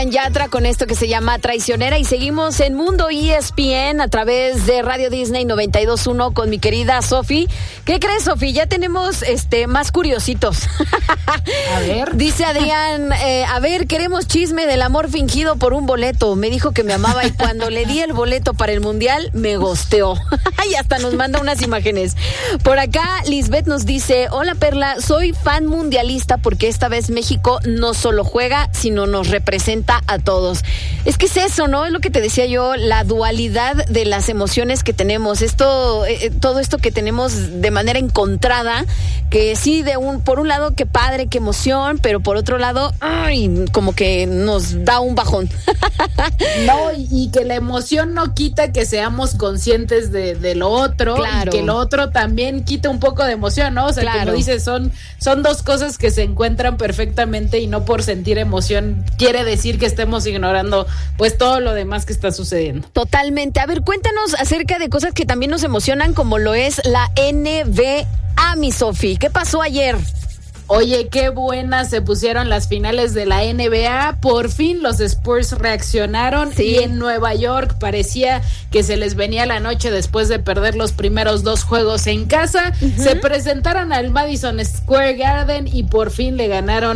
Sebastián Yatra con esto que se llama Traicionera y seguimos en Mundo ESPN a través de Radio Disney 92.1 con mi querida Sofi. ¿Qué crees, Sofi? Ya tenemos más curiositos. A ver. Dice Adrián, a ver, queremos chisme del amor fingido por un boleto. Me dijo que me amaba y cuando le di el boleto para el Mundial me gosteó. Y hasta nos manda unas imágenes. Por acá, Lisbeth nos dice, hola Perla, soy fan mundialista porque esta vez México no solo juega, sino nos representa a todos. Es que es eso, ¿no? Es lo que te decía yo, la dualidad de las emociones que tenemos. Todo esto que tenemos de manera encontrada, que sí, por un lado, qué padre, qué emoción, pero por otro lado, ay, como que nos da un bajón. No, y que la emoción no quita que seamos conscientes de lo otro, claro. Y que lo otro también quita un poco de emoción, ¿no? O sea, claro. Como dices, son dos cosas que se encuentran perfectamente y no por sentir emoción quiere decir que estemos ignorando pues todo lo demás que está sucediendo. Totalmente. A ver, cuéntanos acerca de cosas que también nos emocionan, como lo es la NBA, mi Sofi. ¿Qué pasó ayer? Oye, qué buenas se pusieron las finales de la NBA. Por fin los Spurs reaccionaron, sí. Y en Nueva York parecía que se les venía la noche después de perder los primeros 2 juegos en casa. Uh-huh. Se presentaron al Madison Square Garden y por fin le ganaron